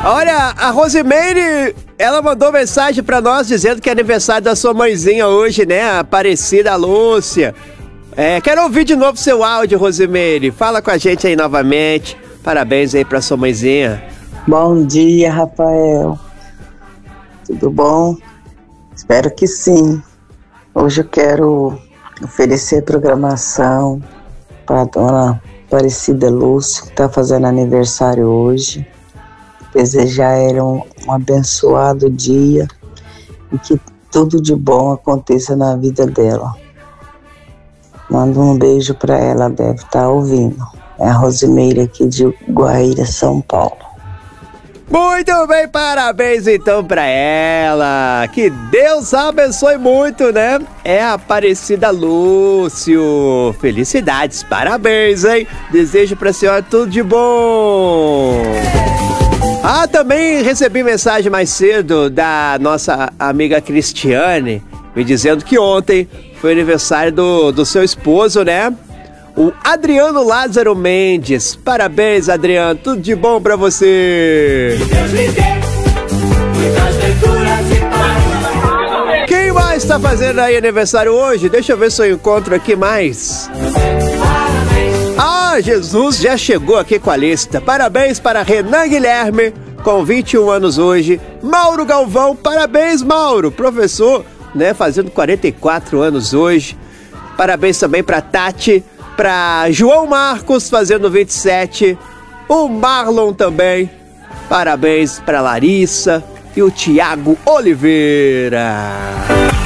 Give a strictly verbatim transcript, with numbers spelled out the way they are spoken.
Olha, a Rosimeire, ela mandou mensagem pra nós dizendo que é aniversário da sua mãezinha hoje, né? A Aparecida Lúcia. É, quero ouvir de novo seu áudio, Rosimeire. Fala com a gente aí novamente. Parabéns aí pra sua mãezinha. Bom dia, Rafael. Tudo bom? Espero que sim. Hoje eu quero oferecer programação para a dona Aparecida Lúcia, que está fazendo aniversário hoje. Desejar a ela um, um abençoado dia e que tudo de bom aconteça na vida dela. Mando um beijo para ela, deve estar ouvindo. É a Rosimeire aqui de Guaíra, São Paulo. Muito bem, parabéns então pra ela. Que Deus abençoe muito, né? É a Aparecida Lúcio. Felicidades, parabéns, hein? Desejo pra senhora tudo de bom. Ah, também recebi mensagem mais cedo da nossa amiga Cristiane, me dizendo que ontem foi aniversário do, do seu esposo, né? O Adriano Lázaro Mendes. Parabéns, Adriano. Tudo de bom pra você. Quem mais tá fazendo aí aniversário hoje? Deixa eu ver se eu encontro aqui mais. Ah, Jesus já chegou aqui com a lista. Parabéns para Renan Guilherme, com vinte e um anos hoje. Mauro Galvão, parabéns, Mauro. Professor, né, fazendo quarenta e quatro anos hoje. Parabéns também para Tati. Para João Marcos, fazendo vinte e sete. O Marlon também. Parabéns para Larissa e o Tiago Oliveira.